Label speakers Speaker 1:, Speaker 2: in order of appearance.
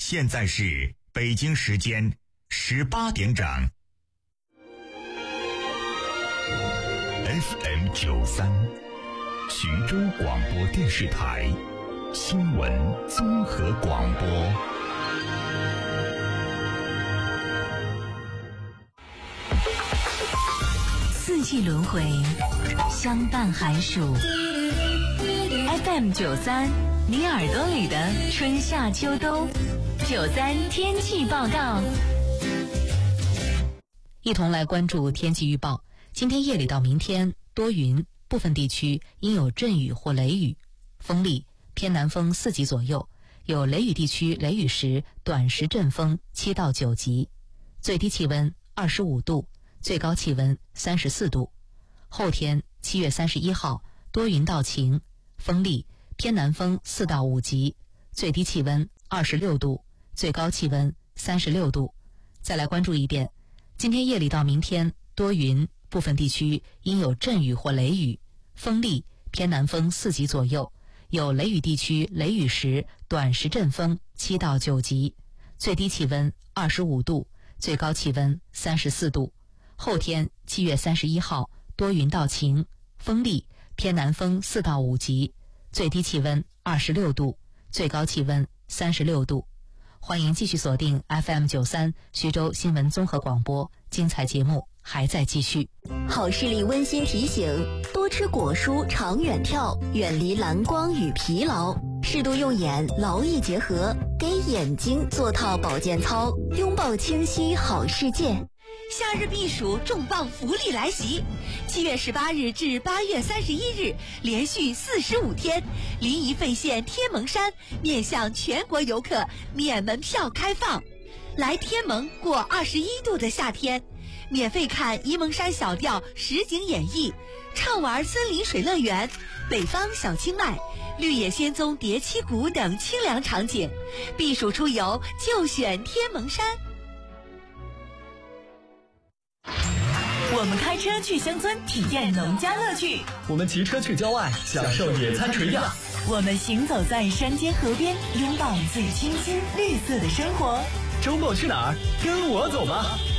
Speaker 1: 现在是北京时间18点整。FM 93，徐州广播电视台新闻综合广播。
Speaker 2: 四季轮回，相伴寒暑。FM 93，你耳朵里的春夏秋冬。93天气报告，一同来关注天气预报。今天夜里到明天多云，部分地区应有阵雨或雷雨，风力偏南风4级左右，有雷雨地区雷雨时短时阵风7到9级，最低气温25度，最高气温34度。后天7月31号多云到晴，风力偏南风4到5级，最低气温26度，最高气温36度。再来关注一遍，今天夜里到明天多云，部分地区应有阵雨或雷雨，风力偏南风4级左右，有雷雨地区雷雨时短时阵风7到9级，最低气温25度，最高气温34度。后天7月31号多云到晴，风力偏南风4到5级，最低气温26度，最高气温36度。欢迎继续锁定 FM 93徐州新闻综合广播，精彩节目还在继续。
Speaker 3: 好视力温馨提醒：多吃果蔬，长远眺，远离蓝光与疲劳，适度用眼，劳逸结合，给眼睛做套保健操，拥抱清晰好世界。
Speaker 4: 夏日避暑重磅福利来袭！7月18日至8月31日，连续45天，临沂费县天门山面向全国游客免门票开放。来天门过21度的夏天，免费看沂蒙山小调实景演绎，畅玩森林水乐园、北方小清迈、绿野仙踪叠七谷等清凉场景。避暑出游就选天门山。
Speaker 2: 我们开车去乡村体验农家乐趣，
Speaker 5: 我们骑车去郊外享受野餐垂钓，
Speaker 2: 我们行走在山间河边，拥抱最清新绿色的生活。
Speaker 5: 周末去哪儿？跟我走吧。